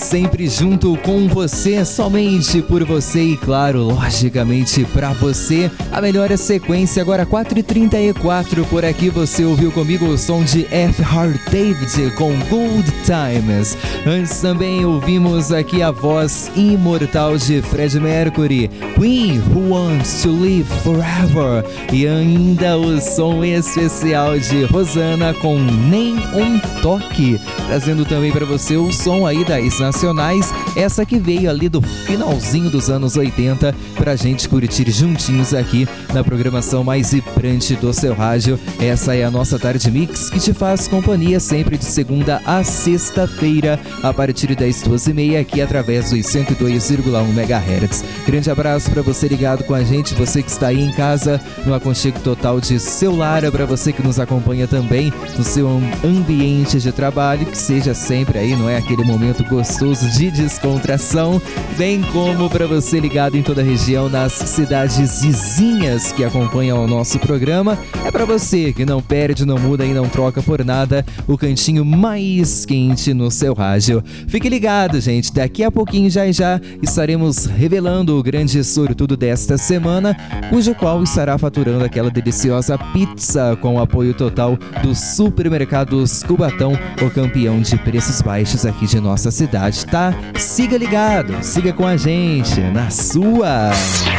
sempre junto com você, somente por você e, claro, logicamente pra você. A melhor sequência agora 4h34 por aqui. Você ouviu comigo o som de F. Hart David com Good Times. Antes também ouvimos aqui a voz imortal de Freddie Mercury, Queen, Who Wants to Live Forever. E ainda o som especial de Rosana com Nem um Toque, trazendo também para você o som aí das nacionais, essa que veio ali do finalzinho dos anos 80 pra gente curtir juntinhos aqui na programação mais vibrante do seu rádio. Essa é a nossa Tarde Mix, que te faz companhia sempre de segunda a sexta-feira a partir das 2h30 aqui através dos 102,1 MHz. Grande abraço para você ligado com a gente, você que está aí em casa no aconchego total de seu lar, para você que nos acompanha também no seu ambiente de trabalho, que seja sempre aí, não é, aquele momento gostoso de descontração, bem como para você ligado em toda a região, nas cidades vizinhas que acompanham o nosso programa. É para você que não perde, não muda e não troca por nada o cantinho mais quente no seu rádio. Fique ligado, gente, daqui a pouquinho já estaremos revelando o grande sortudo desta semana, cujo qual estará faturando aquela deliciosa pizza com o apoio total do Supermercados Cubatão, o campeão de preços baixos aqui de nossa cidade, tá? Siga ligado, siga com a gente na sua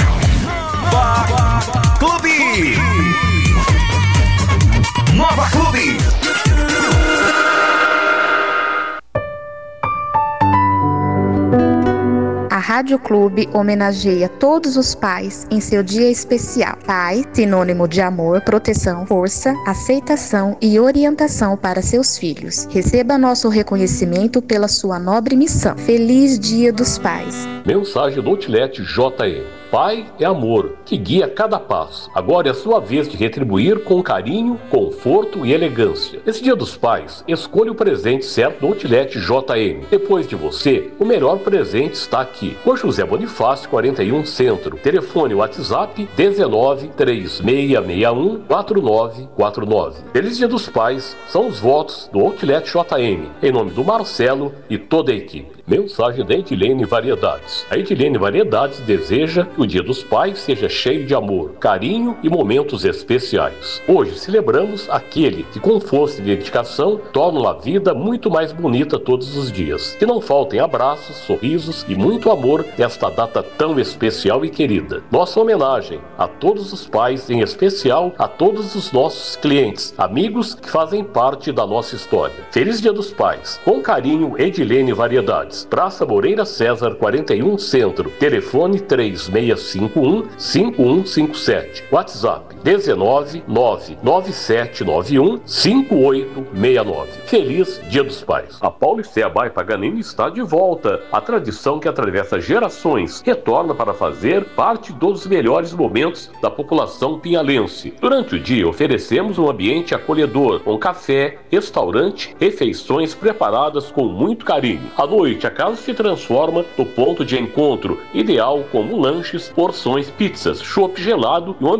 Clube Nova Clube. A Rádio Clube homenageia todos os pais em seu dia especial. Pai, sinônimo de amor, proteção, força, aceitação e orientação para seus filhos. Receba nosso reconhecimento pela sua nobre missão. Feliz Dia dos Pais. Mensagem do Outlet JM. Pai é amor, que guia cada passo. Agora é a sua vez de retribuir com carinho, conforto e elegância. Nesse Dia dos Pais, escolha o presente certo do Outlet JM. Depois de você, o melhor presente está aqui. Rua José Bonifácio, 41 Centro. Telefone WhatsApp 19 3661 4949. Feliz Dia dos Pais, são os votos do Outlet JM. Em nome do Marcelo e toda a equipe. Mensagem da Edilene Variedades. A Edilene Variedades deseja que o Dia dos Pais seja cheio de amor, carinho e momentos especiais. Hoje celebramos aquele que, com força e dedicação, torna a vida muito mais bonita todos os dias. Que não faltem abraços, sorrisos e muito amor nesta data tão especial e querida. Nossa homenagem a todos os pais, em especial a todos os nossos clientes, amigos que fazem parte da nossa história. Feliz Dia dos Pais. Com carinho, Edilene Variedades. Praça Moreira César, 41 Centro. Telefone 3651-5157. WhatsApp 19997915869. Feliz Dia dos Pais. A Paulicéia by Paganini está de volta. A tradição que atravessa gerações retorna para fazer parte dos melhores momentos da população pinhalense. Durante o dia, oferecemos um ambiente acolhedor, com café, restaurante, refeições preparadas com muito carinho. À noite, a casa se transforma no ponto de encontro, ideal como lanches, porções, pizzas, chopp gelado e um